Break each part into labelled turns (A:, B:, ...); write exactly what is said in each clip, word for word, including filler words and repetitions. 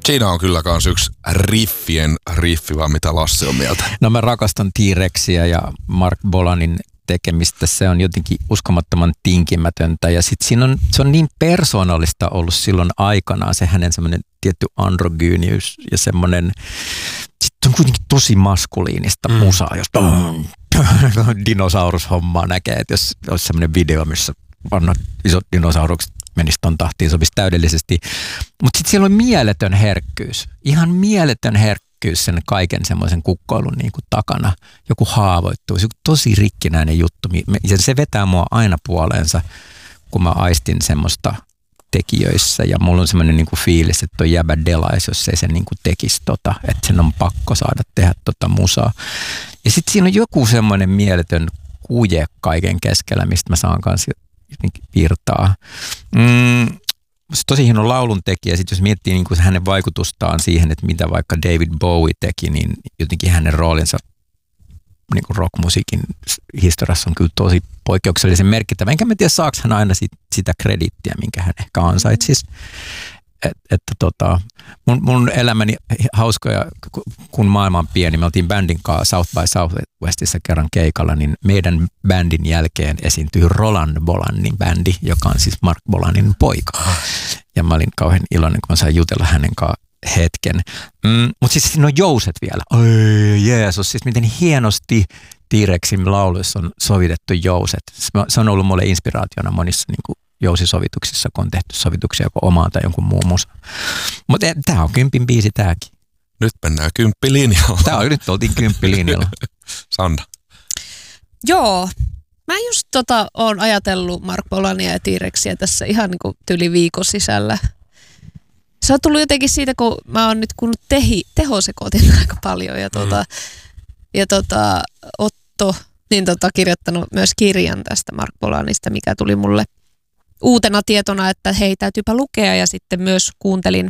A: Siinä on kyllä kans yksi riffien riffi, vaan mitä Lasse on mieltä.
B: No mä rakastan T-Rexia ja Mark Bolanin tekemistä. Se on jotenkin uskomattoman tinkimätöntä ja sit siinä on, se on niin persoonallista ollut silloin aikanaan se hänen semmoinen tietty androgyyniys ja semmoinen, sitten on kuitenkin tosi maskuliinista mm. musaa, josta dinosaurushommaa näkee, että jos olisi semmoinen video, missä vanhat isot dinosaurukset menisi ton tahtiin, sopisi täydellisesti. Mutta sitten siellä on mieletön herkkyys, ihan mieletön herkkyys sen kaiken semmoisen kukkoilun niin kuin takana. Joku haavoittuu, se on tosi rikkinäinen juttu. Ja se vetää mua aina puoleensa, kun mä aistin semmoista tekijöissä. Ja mulla on semmoinen niin kuin fiilis, että toi jäbä delais, jos ei se niin kuin tekisi tota, että sen on pakko saada tehdä tota musaa. Ja sitten siinä on joku semmoinen mieletön kuje kaiken keskellä, mistä mä saan kanssa virtaa. Mm, tosi hieno laulun tekijä. Sitten jos miettii niin kuin hänen vaikutustaan siihen, että mitä vaikka David Bowie teki, niin jotenkin hänen roolinsa niin kuin rockmusiikin historiassa on kyllä tosi poikkeuksellisen merkittävä. Enkä mä tiedä, saako hän aina sit, sitä kredittiä, minkä hän ehkä ansaitsisi. Et, että tota, mun, mun elämäni hauskoja, kun maailma on pieni, me oltiin bändin kanssa South by Southwestissa kerran keikalla, niin meidän bändin jälkeen esiintyi Roland Bolanin bändi, joka on siis Mark Bolanin poika. Ja mä olin kauhean iloinen, kun mä sain jutella hänen kanssaan hetken. Mm, mutta siis siinä on jouset vielä. Oi Jeesus, siis miten hienosti T-Rexin lauluissa on sovitettu jouset. Se on ollut mulle inspiraationa monissa niin kuin jousisovituksissa, kun on tehty sovituksia joko omaan tai jonkun muun musa. Mutta tämä on kympin biisi tämäkin.
A: Nyt mennään kymppilinjalla.
B: Tämä on, nyt oltiin kymppilinjalla.
A: Sanna.
C: Joo. Mä just tota oon ajatellut Mark Bolania ja T-Rexia tässä ihan niin kuin tyli viikon sisällä. Se on tullut jotenkin siitä, kun mä oon nyt kuullut tehi, tehosekoitin aika paljon ja, tota, mm. ja tota, Otto niin tota, kirjoittanut myös kirjan tästä Mark Bolanista, mikä tuli mulle uutena tietona, että hei, täytyypä lukea, ja sitten myös kuuntelin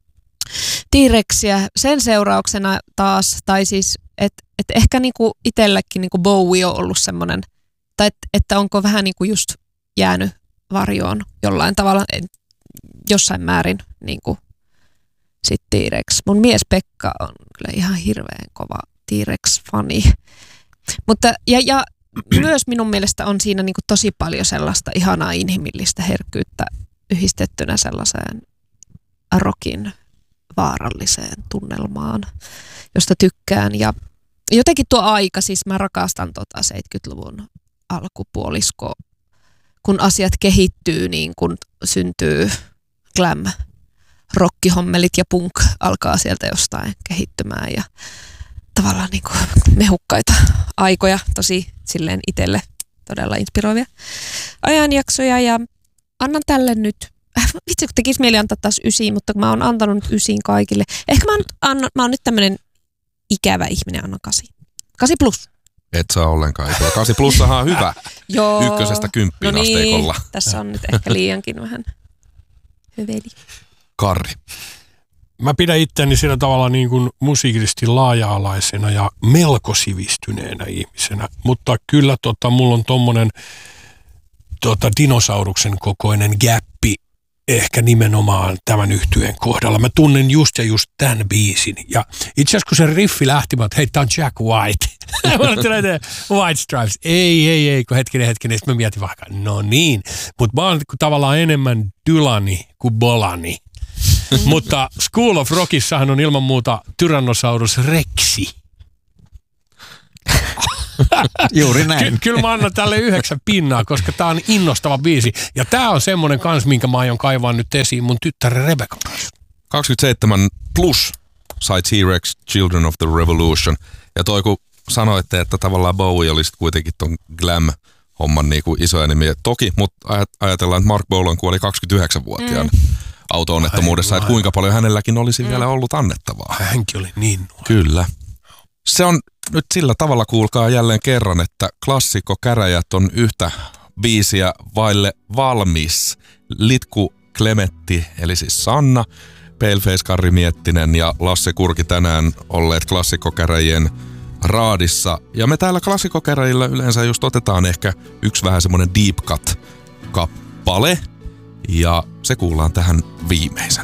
C: T-Rexia sen seurauksena taas, tai siis, että et ehkä niinku itselläkin niinku Bowie on ollut semmoinen, tai et, että onko vähän niinku just jäänyt varjoon jollain tavalla, jossain määrin niinku sit T-Rex. Mun mies Pekka on kyllä ihan hirveän kova T-Rex-fani, mutta ja, ja myös minun mielestä on siinä niin kuin tosi paljon sellaista ihanaa inhimillistä herkkyyttä yhdistettynä sellaiseen rockin vaaralliseen tunnelmaan, josta tykkään. Ja jotenkin tuo aika, siis mä rakastan tota seitsemänkymmentäluvun alkupuolisko, kun asiat kehittyy, niin kun syntyy glam, rockihommelit ja punk alkaa sieltä jostain kehittymään ja tavallaan niin kuin mehukkaita aikoja, tosi silleen itselle todella inspiroivia ajanjaksoja, ja annan tälle nyt, vitsi kun tekisi mieli antaa taas ysiin, mutta mä oon antanut nyt ysiin kaikille. Ehkä mä oon, annan, mä oon nyt tämmönen ikävä ihminen, annan kasi. Kasi plus.
A: Et saa ollenkaan ikävä. Kasi plussahan on hyvä.
C: Joo.
A: Ykkösestä kymppiin
C: no niin,
A: asteikolla.
C: Tässä on nyt ehkä liiankin vähän hyveli.
A: Karri.
D: Mä pidän itseäni sillä tavalla niin kuin musiikillisesti laaja-alaisena ja melko sivistyneenä ihmisenä, mutta kyllä tota, mulla on tommonen tota, dinosauruksen kokoinen gäppi ehkä nimenomaan tämän yhtyeen kohdalla. Mä tunnen just ja just tämän biisin. Ja itse asiassa kun se riffi lähti, mä oon, hei, tää on Jack White. White Stripes. Ei, ei, ei, kun hetkinen, hetkinen. Sitten mä mietin vaikka, no niin. Mutta mä oon tavallaan enemmän Dylani kuin Bolani. Mutta School of Rockissahan on ilman muuta Tyrannosaurus Rexi.
B: Juuri näin.
D: Ky- kyllä mä annan tälle yhdeksän pinnaa, koska tää on innostava biisi. Ja tää on semmonen kans, minkä mä aion kaivaa nyt esiin mun tyttären Rebecca kanssa.
A: kaksikymmentäseitsemän plus sai T-Rex Children of the Revolution. Ja toi kun sanoitte, että tavallaan Bowie olisi kuitenkin ton glam-homman niinku isoja nimiä. Toki, mutta ajatellaan, että Mark Bolan kuoli kaksikymmentäyhdeksänvuotiaana. Mm. auto-onnettomuudessa, että kuinka paljon hänelläkin olisi mm. vielä ollut annettavaa.
D: Hänkin oli niin nuori.
A: Kyllä. Se on nyt sillä tavalla, kuulkaa jälleen kerran, että klassikko käräjät on yhtä biisiä vaille valmis. Litku Klemetti, eli siis Sanna, Paleface Karri Miettinen ja Lasse Kurki tänään olleet klassikkokäräjien raadissa. Ja me täällä klassikkokäräjillä yleensä just otetaan ehkä yksi vähän semmoinen deep cut-kappale. Ja se kuullaan tähän viimeisenä.